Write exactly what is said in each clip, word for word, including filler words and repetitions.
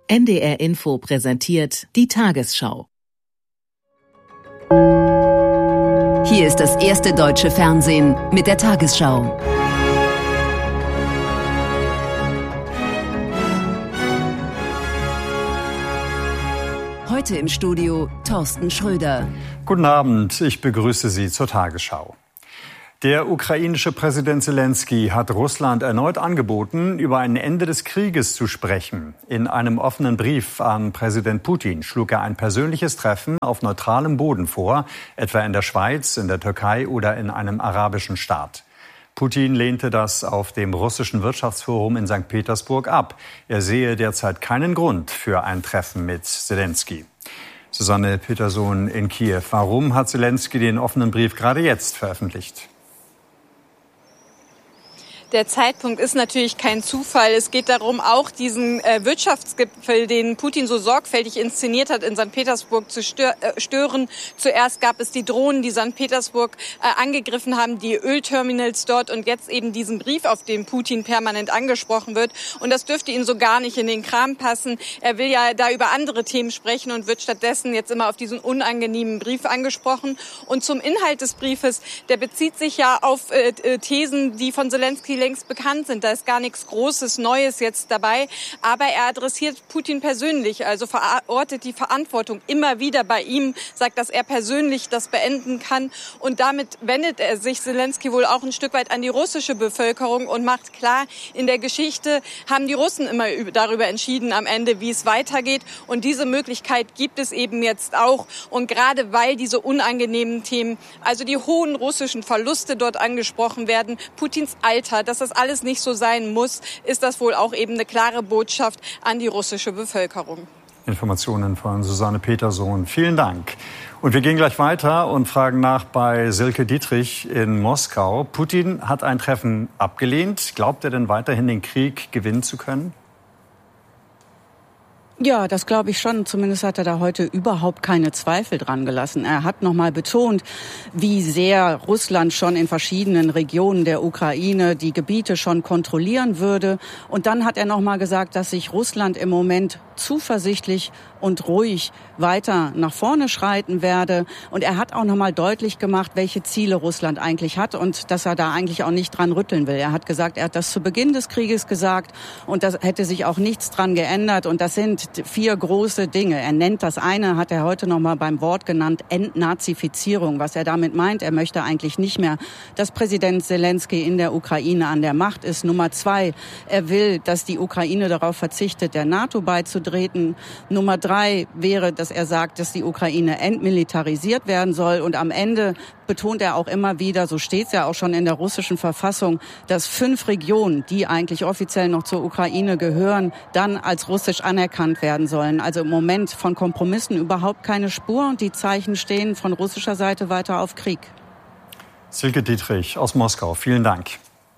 N D R Info präsentiert die Tagesschau. Hier ist das erste deutsche Fernsehen mit der Tagesschau. Heute im Studio Thorsten Schröder. Guten Abend, ich begrüße Sie zur Tagesschau. Der ukrainische Präsident Selenskyj hat Russland erneut angeboten, über ein Ende des Krieges zu sprechen. In einem offenen Brief an Präsident Putin schlug er ein persönliches Treffen auf neutralem Boden vor, etwa in der Schweiz, in der Türkei oder in einem arabischen Staat. Putin lehnte das auf dem russischen Wirtschaftsforum in Sankt Petersburg ab. Er sehe derzeit keinen Grund für ein Treffen mit Selenskyj. Susanne Petersohn in Kiew. Warum hat Selenskyj den offenen Brief gerade jetzt veröffentlicht? Der Zeitpunkt ist natürlich kein Zufall. Es geht darum, auch diesen äh, Wirtschaftsgipfel, den Putin so sorgfältig inszeniert hat, in Sankt Petersburg zu stör, äh, stören. Zuerst gab es die Drohnen, die Sankt Petersburg äh, angegriffen haben, die Ölterminals dort und jetzt eben diesen Brief, auf den Putin permanent angesprochen wird. Und das dürfte ihn so gar nicht in den Kram passen. Er will ja da über andere Themen sprechen und wird stattdessen jetzt immer auf diesen unangenehmen Brief angesprochen. Und zum Inhalt des Briefes, der bezieht sich ja auf äh, Thesen, die von Selenskyj längst bekannt sind. Da ist gar nichts Großes, Neues jetzt dabei. Aber er adressiert Putin persönlich, also verortet die Verantwortung immer wieder bei ihm, sagt, dass er persönlich das beenden kann. Und damit wendet er sich, Selenskyj, wohl auch ein Stück weit an die russische Bevölkerung und macht klar, in der Geschichte haben die Russen immer darüber entschieden am Ende, wie es weitergeht. Und diese Möglichkeit gibt es eben jetzt auch. Und gerade weil diese unangenehmen Themen, also die hohen russischen Verluste dort angesprochen werden, Putins Alter, dass das alles nicht so sein muss, ist das wohl auch eben eine klare Botschaft an die russische Bevölkerung. Informationen von Susanne Petersohn. Vielen Dank. Und wir gehen gleich weiter und fragen nach bei Silke Dietrich in Moskau. Putin hat ein Treffen abgelehnt. Glaubt er denn weiterhin, den Krieg gewinnen zu können? Ja, das glaube ich schon. Zumindest hat er da heute überhaupt keine Zweifel dran gelassen. Er hat nochmal betont, wie sehr Russland schon in verschiedenen Regionen der Ukraine die Gebiete schon kontrollieren würde. Und dann hat er nochmal gesagt, dass sich Russland im Moment zuversichtlich und ruhig weiter nach vorne schreiten werde. Und er hat auch nochmal deutlich gemacht, welche Ziele Russland eigentlich hat und dass er da eigentlich auch nicht dran rütteln will. Er hat gesagt, er hat das zu Beginn des Krieges gesagt und da hätte sich auch nichts dran geändert. Und das sind vier große Dinge. Er nennt das eine, hat er heute nochmal beim Wort genannt, Entnazifizierung. Was er damit meint, er möchte eigentlich nicht mehr, dass Präsident Selenskyj in der Ukraine an der Macht ist. Nummer zwei, er will, dass die Ukraine darauf verzichtet, der NATO beizutreten. Nummer drei wäre, dass er sagt, dass die Ukraine entmilitarisiert werden soll. Und am Ende betont er auch immer wieder, so steht es ja auch schon in der russischen Verfassung, dass fünf Regionen, die eigentlich offiziell noch zur Ukraine gehören, dann als russisch anerkannt werden sollen. Also im Moment von Kompromissen überhaupt keine Spur und die Zeichen stehen von russischer Seite weiter auf Krieg. Silke Dietrich aus Moskau, vielen Dank.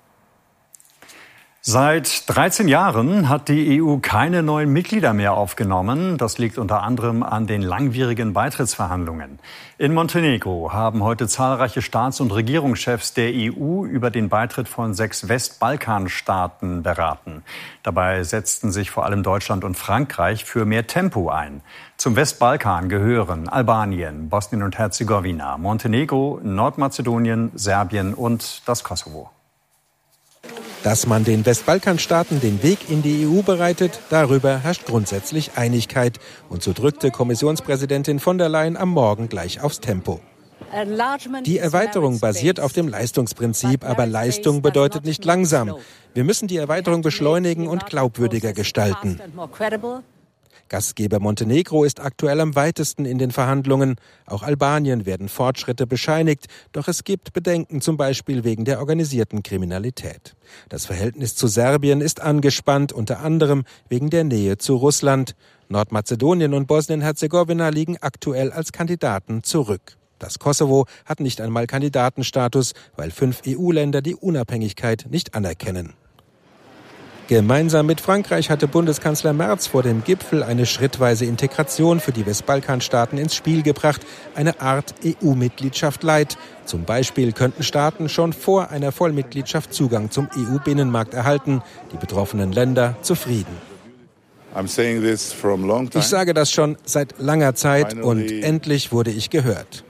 Seit dreizehn Jahren hat die E U keine neuen Mitglieder mehr aufgenommen. Das liegt unter anderem an den langwierigen Beitrittsverhandlungen. In Montenegro haben heute zahlreiche Staats- und Regierungschefs der E U über den Beitritt von sechs Westbalkanstaaten beraten. Dabei setzten sich vor allem Deutschland und Frankreich für mehr Tempo ein. Zum Westbalkan gehören Albanien, Bosnien und Herzegowina, Montenegro, Nordmazedonien, Serbien und das Kosovo. Dass man den Westbalkanstaaten den Weg in die E U bereitet, darüber herrscht grundsätzlich Einigkeit. Und so drückte Kommissionspräsidentin von der Leyen am Morgen gleich aufs Tempo. Die Erweiterung basiert auf dem Leistungsprinzip, aber Leistung bedeutet nicht langsam. Wir müssen die Erweiterung beschleunigen und glaubwürdiger gestalten. Gastgeber Montenegro ist aktuell am weitesten in den Verhandlungen. Auch Albanien werden Fortschritte bescheinigt, doch es gibt Bedenken, zum Beispiel wegen der organisierten Kriminalität. Das Verhältnis zu Serbien ist angespannt, unter anderem wegen der Nähe zu Russland. Nordmazedonien und Bosnien-Herzegowina liegen aktuell als Kandidaten zurück. Das Kosovo hat nicht einmal Kandidatenstatus, weil fünf E U-Länder die Unabhängigkeit nicht anerkennen. Gemeinsam mit Frankreich hatte Bundeskanzler Merz vor dem Gipfel eine schrittweise Integration für die Westbalkanstaaten ins Spiel gebracht, eine Art E U-Mitgliedschaft light. Zum Beispiel könnten Staaten schon vor einer Vollmitgliedschaft Zugang zum E U-Binnenmarkt erhalten, die betroffenen Länder zufrieden. Ich sage das schon seit langer Zeit und endlich wurde ich gehört.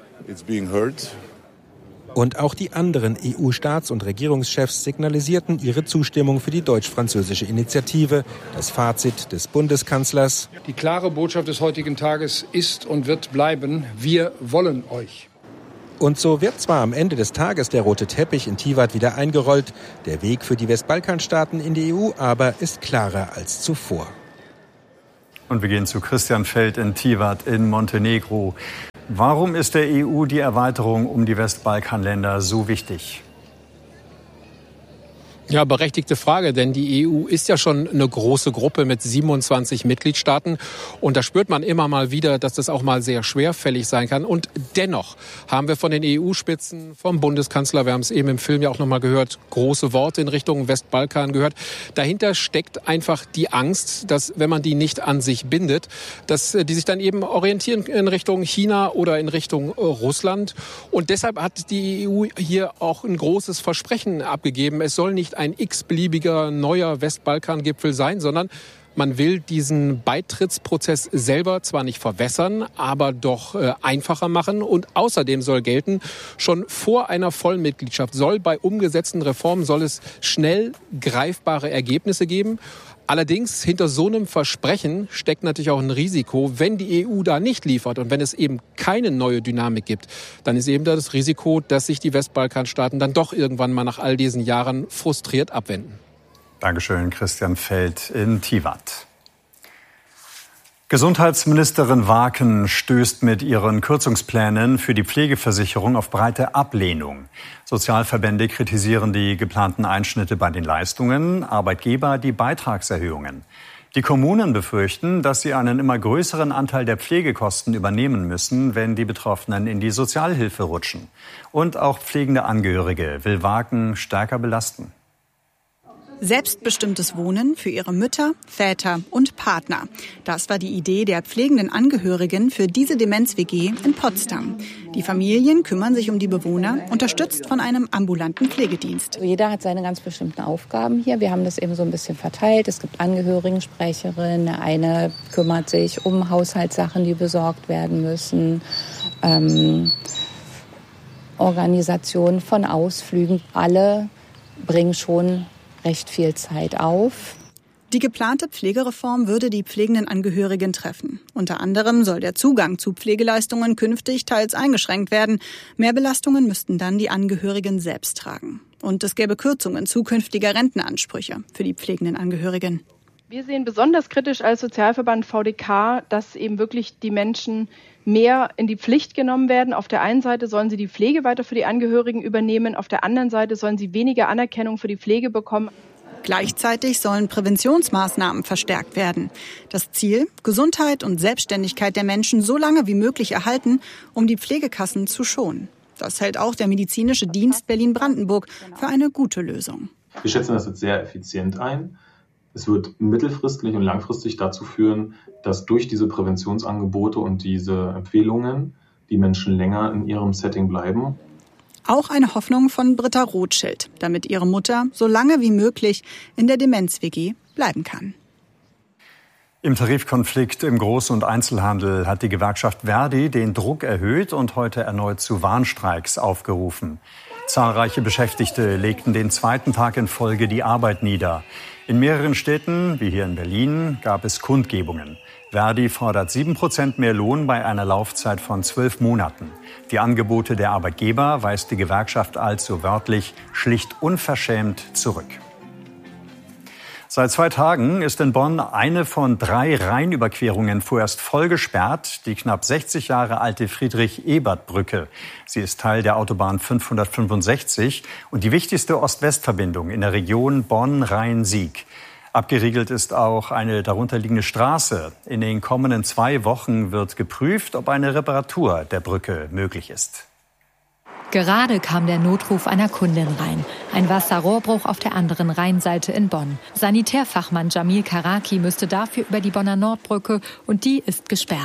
Und auch die anderen E U-Staats- und Regierungschefs signalisierten ihre Zustimmung für die deutsch-französische Initiative. Das Fazit des Bundeskanzlers: Die klare Botschaft des heutigen Tages ist und wird bleiben: Wir wollen euch. Und so wird zwar am Ende des Tages der rote Teppich in Tivat wieder eingerollt, der Weg für die Westbalkanstaaten in die E U aber ist klarer als zuvor. Und wir gehen zu Christian Feld in Tivat in Montenegro. Warum ist der E U die Erweiterung um die Westbalkanländer so wichtig? Ja, berechtigte Frage, denn die E U ist ja schon eine große Gruppe mit siebenundzwanzig Mitgliedstaaten. Und da spürt man immer mal wieder, dass das auch mal sehr schwerfällig sein kann. Und dennoch haben wir von den E U-Spitzen, vom Bundeskanzler, wir haben es eben im Film ja auch noch mal gehört, große Worte in Richtung Westbalkan gehört. Dahinter steckt einfach die Angst, dass, wenn man die nicht an sich bindet, dass die sich dann eben orientieren in Richtung China oder in Richtung Russland. Und deshalb hat die E U hier auch ein großes Versprechen abgegeben. Es soll nicht ein x-beliebiger neuer Westbalkan-Gipfel sein, sondern man will diesen Beitrittsprozess selber zwar nicht verwässern, aber doch äh, einfacher machen. Und außerdem soll gelten, schon vor einer Vollmitgliedschaft soll bei umgesetzten Reformen soll es schnell greifbare Ergebnisse geben. Allerdings hinter so einem Versprechen steckt natürlich auch ein Risiko, wenn die E U da nicht liefert und wenn es eben keine neue Dynamik gibt, dann ist eben das Risiko, dass sich die Westbalkanstaaten dann doch irgendwann mal nach all diesen Jahren frustriert abwenden. Dankeschön, Christian Feld in Tivat. Gesundheitsministerin Waaken stößt mit ihren Kürzungsplänen für die Pflegeversicherung auf breite Ablehnung. Sozialverbände kritisieren die geplanten Einschnitte bei den Leistungen, Arbeitgeber die Beitragserhöhungen. Die Kommunen befürchten, dass sie einen immer größeren Anteil der Pflegekosten übernehmen müssen, wenn die Betroffenen in die Sozialhilfe rutschen. Und auch pflegende Angehörige will Waaken stärker belasten. Selbstbestimmtes Wohnen für ihre Mütter, Väter und Partner. Das war die Idee der pflegenden Angehörigen für diese Demenz-W G in Potsdam. Die Familien kümmern sich um die Bewohner, unterstützt von einem ambulanten Pflegedienst. Jeder hat seine ganz bestimmten Aufgaben hier. Wir haben das eben so ein bisschen verteilt. Es gibt Angehörigensprecherinnen. Eine kümmert sich um Haushaltssachen, die besorgt werden müssen. Ähm, Organisation von Ausflügen. Alle bringen schon recht viel Zeit auf. Die geplante Pflegereform würde die pflegenden Angehörigen treffen. Unter anderem soll der Zugang zu Pflegeleistungen künftig teils eingeschränkt werden. Mehr Belastungen müssten dann die Angehörigen selbst tragen. Und es gäbe Kürzungen zukünftiger Rentenansprüche für die pflegenden Angehörigen. Wir sehen besonders kritisch als Sozialverband V D K, dass eben wirklich die Menschen mehr in die Pflicht genommen werden. Auf der einen Seite sollen sie die Pflege weiter für die Angehörigen übernehmen, auf der anderen Seite sollen sie weniger Anerkennung für die Pflege bekommen. Gleichzeitig sollen Präventionsmaßnahmen verstärkt werden. Das Ziel: Gesundheit und Selbstständigkeit der Menschen so lange wie möglich erhalten, um die Pflegekassen zu schonen. Das hält auch der medizinische Dienst Berlin-Brandenburg für eine gute Lösung. Wir schätzen das jetzt sehr effizient ein. Es wird mittelfristig und langfristig dazu führen, dass durch diese Präventionsangebote und diese Empfehlungen die Menschen länger in ihrem Setting bleiben. Auch eine Hoffnung von Britta Rothschild, damit ihre Mutter so lange wie möglich in der Demenz-W G bleiben kann. Im Tarifkonflikt im Groß- und Einzelhandel hat die Gewerkschaft Verdi den Druck erhöht und heute erneut zu Warnstreiks aufgerufen. Zahlreiche Beschäftigte legten den zweiten Tag in Folge die Arbeit nieder. In mehreren Städten, wie hier in Berlin, gab es Kundgebungen. Verdi fordert sieben Prozent mehr Lohn bei einer Laufzeit von zwölf Monaten. Die Angebote der Arbeitgeber weist die Gewerkschaft also wörtlich schlicht unverschämt zurück. Seit zwei Tagen ist in Bonn eine von drei Rheinüberquerungen vorerst voll gesperrt, die knapp sechzig Jahre alte Friedrich-Ebert-Brücke. Sie ist Teil der Autobahn fünfhundertfünfundsechzig und die wichtigste Ost-West-Verbindung in der Region Bonn-Rhein-Sieg. Abgeriegelt ist auch eine darunterliegende Straße. In den kommenden zwei Wochen wird geprüft, ob eine Reparatur der Brücke möglich ist. Gerade kam der Notruf einer Kundin rein. Ein Wasserrohrbruch auf der anderen Rheinseite in Bonn. Sanitärfachmann Jamil Karaki müsste dafür über die Bonner Nordbrücke und die ist gesperrt.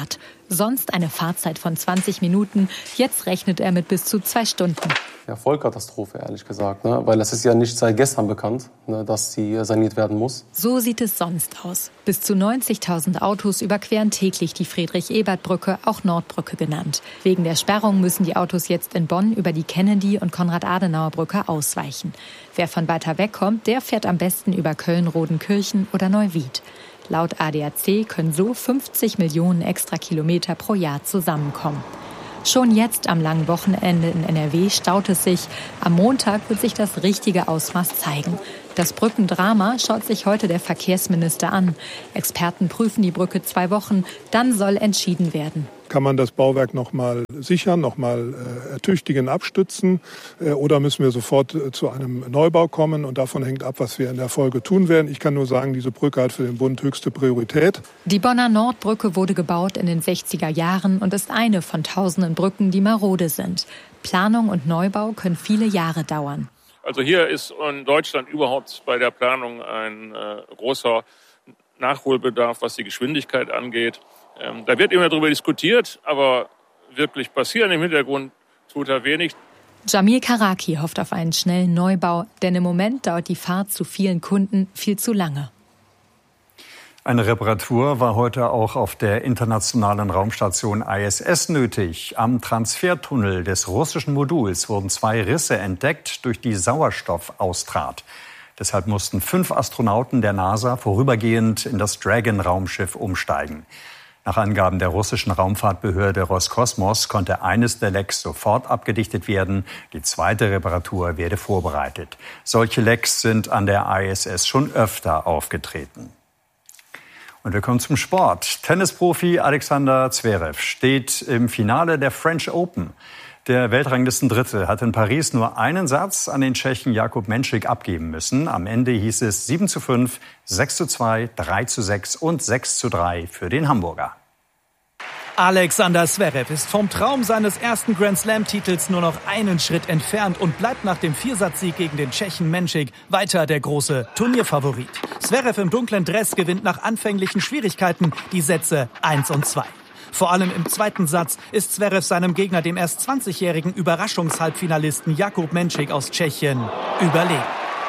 Sonst eine Fahrzeit von zwanzig Minuten. Jetzt rechnet er mit bis zu zwei Stunden. Ja, Vollkatastrophe, ehrlich gesagt. Ne? Weil das ist ja nicht seit gestern bekannt, ne, dass sie saniert werden muss. So sieht es sonst aus. Bis zu neunzigtausend Autos überqueren täglich die Friedrich-Ebert-Brücke, auch Nordbrücke genannt. Wegen der Sperrung müssen die Autos jetzt in Bonn über die Kennedy- und Konrad-Adenauer-Brücke ausweichen. Wer von weiter weg kommt, der fährt am besten über Köln-Rodenkirchen oder Neuwied. Laut A D A C können so fünfzig Millionen extra Kilometer pro Jahr zusammenkommen. Schon jetzt am langen Wochenende in N R W staut es sich. Am Montag wird sich das richtige Ausmaß zeigen. Das Brückendrama schaut sich heute der Verkehrsminister an. Experten prüfen die Brücke zwei Wochen, dann soll entschieden werden. Kann man das Bauwerk noch mal sichern, noch mal äh, ertüchtigen, abstützen? Äh, oder müssen wir sofort äh, zu einem Neubau kommen? Und davon hängt ab, was wir in der Folge tun werden. Ich kann nur sagen, diese Brücke hat für den Bund höchste Priorität. Die Bonner Nordbrücke wurde gebaut in den sechziger Jahren und ist eine von tausenden Brücken, die marode sind. Planung und Neubau können viele Jahre dauern. Also hier ist in Deutschland überhaupt bei der Planung ein äh, großer Nachholbedarf, was die Geschwindigkeit angeht. Ähm, da wird immer darüber diskutiert, aber wirklich passieren im Hintergrund tut da wenig. Jamil Karaki hofft auf einen schnellen Neubau, denn im Moment dauert die Fahrt zu vielen Kunden viel zu lange. Eine Reparatur war heute auch auf der internationalen Raumstation I S S nötig. Am Transfertunnel des russischen Moduls wurden zwei Risse entdeckt, durch die Sauerstoff austrat. Deshalb mussten fünf Astronauten der NASA vorübergehend in das Dragon-Raumschiff umsteigen. Nach Angaben der russischen Raumfahrtbehörde Roskosmos konnte eines der Lecks sofort abgedichtet werden. Die zweite Reparatur werde vorbereitet. Solche Lecks sind an der I S S schon öfter aufgetreten. Und wir kommen zum Sport. Tennisprofi Alexander Zverev steht im Finale der French Open. Der Weltranglistendritte hat in Paris nur einen Satz an den Tschechen Jakub Menšík abgeben müssen. Am Ende hieß es sieben zu fünf, sechs zu zwei, drei zu sechs und sechs zu drei für den Hamburger. Alexander Zverev ist vom Traum seines ersten Grand-Slam-Titels nur noch einen Schritt entfernt und bleibt nach dem Viersatzsieg gegen den Tschechen Menšík weiter der große Turnierfavorit. Zverev im dunklen Dress gewinnt nach anfänglichen Schwierigkeiten die Sätze eins und zwei. Vor allem im zweiten Satz ist Zverev seinem Gegner, dem erst zwanzigjährigen Überraschungshalbfinalisten Jakub Menšík aus Tschechien, überlegen.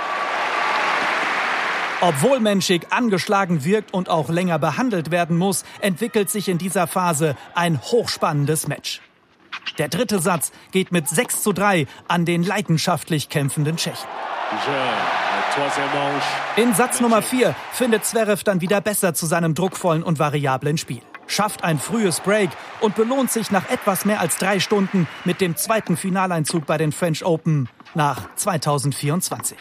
Obwohl Menšík angeschlagen wirkt und auch länger behandelt werden muss, entwickelt sich in dieser Phase ein hochspannendes Match. Der dritte Satz geht mit sechs zu drei an den leidenschaftlich kämpfenden Tschechen. In Satz Nummer vier findet Zverev dann wieder besser zu seinem druckvollen und variablen Spiel. Schafft ein frühes Break und belohnt sich nach etwas mehr als drei Stunden mit dem zweiten Finaleinzug bei den French Open nach zweitausendvierundzwanzig.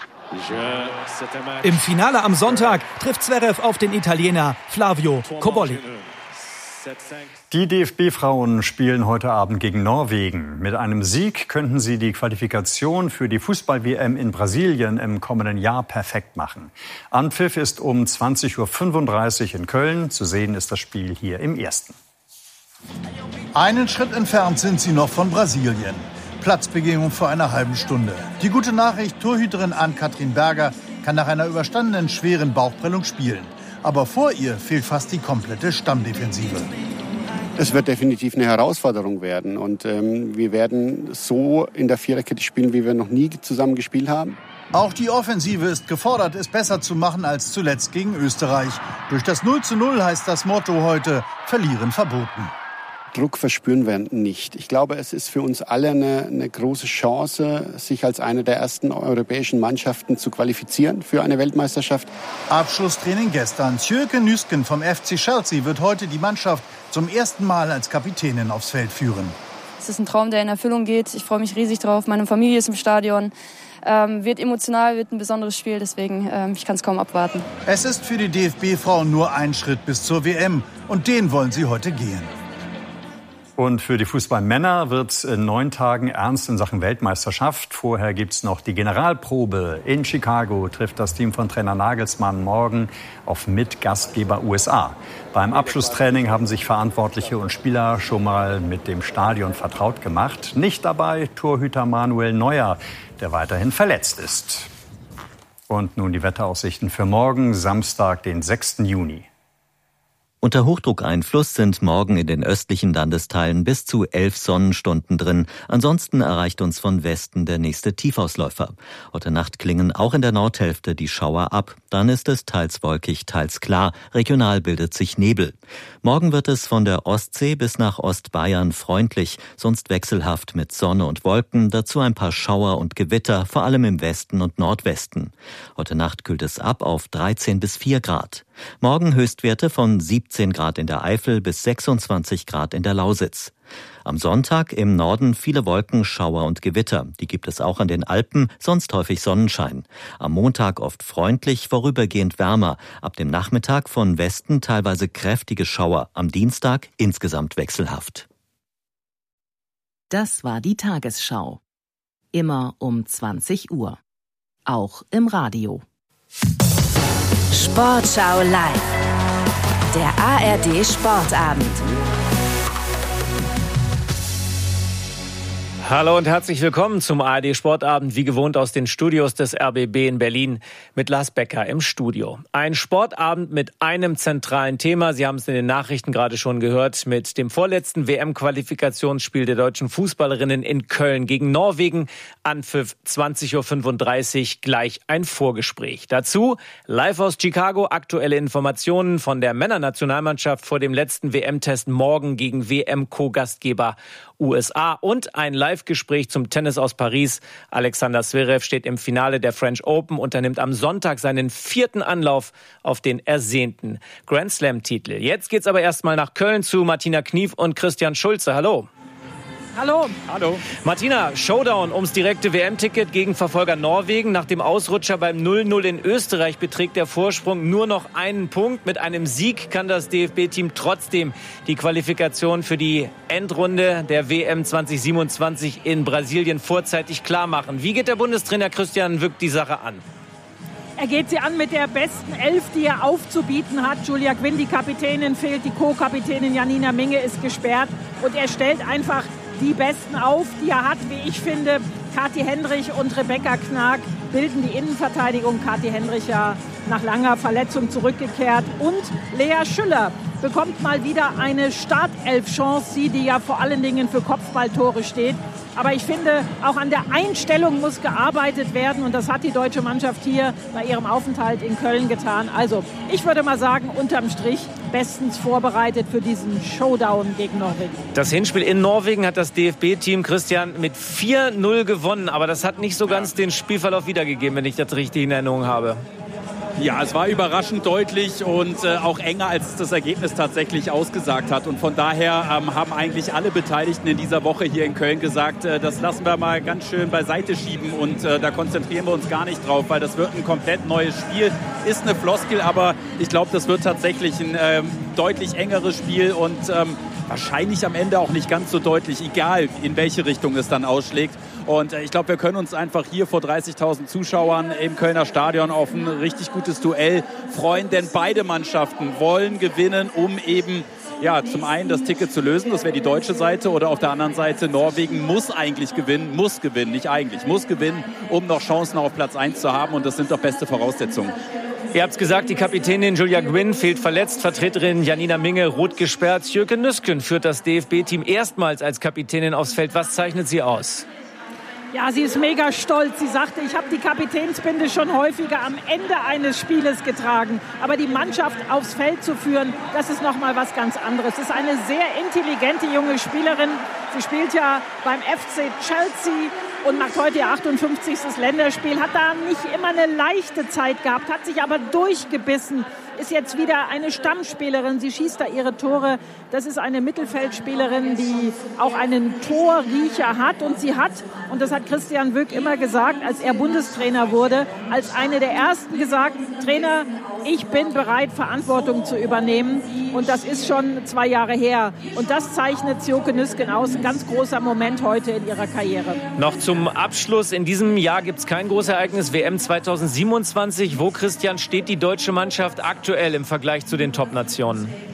Im Finale am Sonntag trifft Zverev auf den Italiener Flavio Cobolli. Die D F B-Frauen spielen heute Abend gegen Norwegen. Mit einem Sieg könnten sie die Qualifikation für die Fußball-W M in Brasilien im kommenden Jahr perfekt machen. Anpfiff ist um zwanzig Uhr fünfunddreißig in Köln. Zu sehen ist das Spiel hier im Ersten. Einen Schritt entfernt sind sie noch von Brasilien. Platzbegehung vor einer halben Stunde. Die gute Nachricht, Torhüterin Ann-Kathrin Berger kann nach einer überstandenen schweren Bauchprellung spielen. Aber vor ihr fehlt fast die komplette Stammdefensive. Es wird definitiv eine Herausforderung werden. Und ähm, wir werden so in der Viererkette spielen, wie wir noch nie zusammen gespielt haben. Auch die Offensive ist gefordert, es besser zu machen als zuletzt gegen Österreich. Durch das null zu null heißt das Motto heute, verlieren verboten. Druck verspüren wir nicht. Ich glaube, es ist für uns alle eine, eine große Chance, sich als eine der ersten europäischen Mannschaften zu qualifizieren für eine Weltmeisterschaft. Abschlusstraining gestern. Tjøke Nüsken vom F C Chelsea wird heute die Mannschaft zum ersten Mal als Kapitänin aufs Feld führen. Es ist ein Traum, der in Erfüllung geht. Ich freue mich riesig drauf. Meine Familie ist im Stadion. Ähm, wird emotional, wird ein besonderes Spiel. Deswegen, ähm, ich kann es kaum abwarten. Es ist für die D F B-Frauen nur ein Schritt bis zur W M. Und den wollen sie heute gehen. Und für die Fußballmänner wird es in neun Tagen ernst in Sachen Weltmeisterschaft. Vorher gibt's noch die Generalprobe. In Chicago trifft das Team von Trainer Nagelsmann morgen auf Mitgastgeber U S A. Beim Abschlusstraining haben sich Verantwortliche und Spieler schon mal mit dem Stadion vertraut gemacht. Nicht dabei Torhüter Manuel Neuer, der weiterhin verletzt ist. Und nun die Wetteraussichten für morgen, Samstag, den sechsten Juni. Unter Hochdruckeinfluss sind morgen in den östlichen Landesteilen bis zu elf Sonnenstunden drin. Ansonsten erreicht uns von Westen der nächste Tiefausläufer. Heute Nacht klingen auch in der Nordhälfte die Schauer ab. Dann ist es teils wolkig, teils klar. Regional bildet sich Nebel. Morgen wird es von der Ostsee bis nach Ostbayern freundlich, sonst wechselhaft mit Sonne und Wolken. Dazu ein paar Schauer und Gewitter, vor allem im Westen und Nordwesten. Heute Nacht kühlt es ab auf dreizehn bis vier Grad. Morgen Höchstwerte von siebzehn Grad in der Eifel bis sechsundzwanzig Grad in der Lausitz. Am Sonntag im Norden viele Wolken, Schauer und Gewitter. Die gibt es auch an den Alpen, sonst häufig Sonnenschein. Am Montag oft freundlich, vorübergehend wärmer. Ab dem Nachmittag von Westen teilweise kräftige Schauer. Am Dienstag insgesamt wechselhaft. Das war die Tagesschau. Immer um zwanzig Uhr. Auch im Radio. Sportschau live. Der A R D Sportabend. Hallo und herzlich willkommen zum A R D Sportabend, wie gewohnt aus den Studios des R B B in Berlin mit Lars Becker im Studio. Ein Sportabend mit einem zentralen Thema, Sie haben es in den Nachrichten gerade schon gehört, mit dem vorletzten W M-Qualifikationsspiel der deutschen Fußballerinnen in Köln gegen Norwegen. Anpfiff zwanzig Uhr fünfunddreißig, gleich ein Vorgespräch. Dazu live aus Chicago aktuelle Informationen von der Männernationalmannschaft vor dem letzten W M-Test morgen gegen W M-Co-Gastgeber U S A und ein Live-Gespräch zum Tennis aus Paris. Alexander Zverev steht im Finale der French Open, unternimmt am Sonntag seinen vierten Anlauf auf den ersehnten Grand Slam-Titel. Jetzt geht's aber erstmal nach Köln zu Martina Knief und Christian Schulze. Hallo. Hallo. Hallo. Martina, Showdown ums direkte W M-Ticket gegen Verfolger Norwegen. Nach dem Ausrutscher beim null null in Österreich beträgt der Vorsprung nur noch einen Punkt. Mit einem Sieg kann das D F B-Team trotzdem die Qualifikation für die Endrunde der W M zwanzig siebenundzwanzig in Brasilien vorzeitig klar machen. Wie geht der Bundestrainer Christian Wück die Sache an? Er geht sie an mit der besten Elf, die er aufzubieten hat. Julia Quinn, die Kapitänin, fehlt. Die Co-Kapitänin Janina Minge ist gesperrt. Und er stellt einfach die Besten auf, die er hat, wie ich finde. Kathi Hendrich und Rebecca Knag bilden die Innenverteidigung. Kathi Hendrich ja nach langer Verletzung zurückgekehrt. Und Lea Schüller bekommt mal wieder eine Startelf-Chance. Sie, die ja vor allen Dingen für Kopfballtore steht. Aber ich finde, auch an der Einstellung muss gearbeitet werden. Und das hat die deutsche Mannschaft hier bei ihrem Aufenthalt in Köln getan. Also, ich würde mal sagen, unterm Strich bestens vorbereitet für diesen Showdown gegen Norwegen. Das Hinspiel in Norwegen hat das D F B-Team, Christian, mit vier null gewonnen. Aber das hat nicht so ganz den Spielverlauf wiedergegeben, wenn ich das richtig in Erinnerung habe. Ja, es war überraschend deutlich und äh, auch enger, als das Ergebnis tatsächlich ausgesagt hat. Und von daher ähm, haben eigentlich alle Beteiligten in dieser Woche hier in Köln gesagt, äh, das lassen wir mal ganz schön beiseite schieben und äh, da konzentrieren wir uns gar nicht drauf, weil das wird ein komplett neues Spiel. Ist eine Floskel, aber ich glaube, das wird tatsächlich ein äh, deutlich engeres Spiel und ähm, wahrscheinlich am Ende auch nicht ganz so deutlich, egal in welche Richtung es dann ausschlägt. Und ich glaube, wir können uns einfach hier vor dreißigtausend Zuschauern im Kölner Stadion auf ein richtig gutes Duell freuen, denn beide Mannschaften wollen gewinnen, um eben ja, zum einen das Ticket zu lösen, das wäre die deutsche Seite, oder auf der anderen Seite Norwegen muss eigentlich gewinnen, muss gewinnen, nicht eigentlich, muss gewinnen, um noch Chancen auf Platz eins zu haben und das sind doch beste Voraussetzungen. Ihr habt es gesagt, die Kapitänin Julia Quinn fehlt verletzt, Vertreterin Janina Minge rot gesperrt. Jürgen Nüsken führt das D F B-Team erstmals als Kapitänin aufs Feld. Was zeichnet sie aus? Ja, sie ist mega stolz. Sie sagte, ich habe die Kapitänsbinde schon häufiger am Ende eines Spieles getragen. Aber die Mannschaft aufs Feld zu führen, das ist noch mal was ganz anderes. Es ist eine sehr intelligente junge Spielerin. Sie spielt ja beim F C Chelsea und macht heute ihr achtundfünfzigsten Länderspiel. Hat da nicht immer eine leichte Zeit gehabt, hat sich aber durchgebissen. Ist jetzt wieder eine Stammspielerin. Sie schießt da ihre Tore. Das ist eine Mittelfeldspielerin, die auch einen Torriecher hat. Und sie hat, und das hat Christian Wück immer gesagt, als er Bundestrainer wurde, als eine der ersten gesagt, Trainer, ich bin bereit, Verantwortung zu übernehmen. Und das ist schon zwei Jahre her. Und das zeichnet Sjoke Nüsken aus. Ein ganz großer Moment heute in ihrer Karriere. Noch zum Abschluss. In diesem Jahr gibt es kein großes Ereignis. W M zwanzig siebenundzwanzig. Wo, Christian, steht die deutsche Mannschaft aktuell im Vergleich zu den Top-Nationen?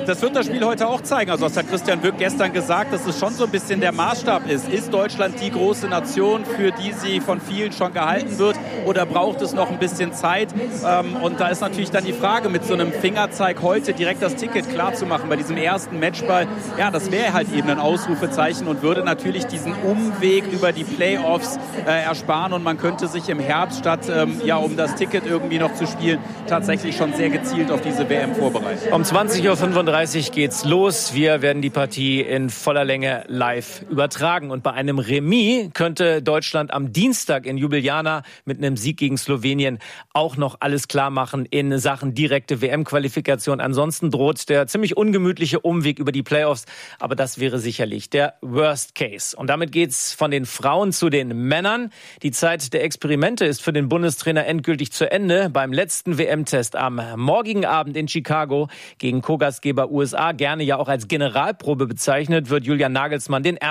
das wird das Spiel heute auch zeigen. Also das hat Christian Wück gestern gesagt, dass es schon so ein bisschen der Maßstab ist. Ist Deutschland die große Nation, für die sie von vielen schon gehalten wird, oder braucht es noch ein bisschen Zeit? Ähm, und da ist natürlich dann die Frage, mit so einem Fingerzeig heute direkt das Ticket klar zu machen bei diesem ersten Matchball. Ja, das wäre halt eben ein Ausrufezeichen und würde natürlich diesen Umweg über die Playoffs äh, ersparen, und man könnte sich im Herbst statt ähm, ja, um das Ticket irgendwie noch zu spielen, tatsächlich schon sehr gezielt auf diese W M vorbereiten. Um zwanzig Uhr fünfunddreißig geht's los. Wir werden die Partie in voller Länge live übertragen. Und bei einem Remis könnte Deutschland am Dienstag in Ljubljana mit einem Sieg gegen Slowenien auch noch alles klar machen in Sachen direkte W M-Qualifikation. Ansonsten droht der ziemlich ungemütliche Umweg über die Playoffs. Aber das wäre sicherlich der Worst Case. Und damit geht's von den Frauen zu den Männern. Die Zeit der Experimente ist für den Bundestrainer endgültig zu Ende. Beim letzten W M-Test am morgigen Abend in Chicago gegen Co-Gastgeber U S A, gerne ja auch als Generalprobe bezeichnet, wird Julian Nagelsmann den